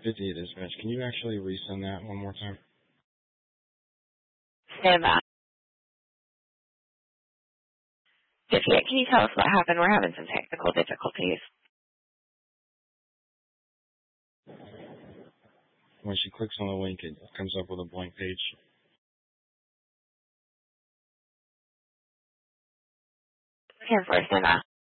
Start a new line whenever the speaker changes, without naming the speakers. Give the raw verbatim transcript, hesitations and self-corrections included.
fifty it is, Mitch. Can you actually resend that one more time?
Stand by. fifty-eight, can you tell us what happened? We're having some technical difficulties.
When she clicks on the link, it comes up with a blank page.
Here for stand by.